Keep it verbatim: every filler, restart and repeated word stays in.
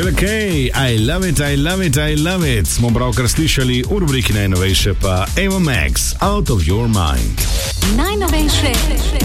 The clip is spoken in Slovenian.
Žele Kay, I love it, I love it, I love it. Smo pravkar slišali v rubriki najnovejše pa Ava Max, Out of Your Mind. Najnovejše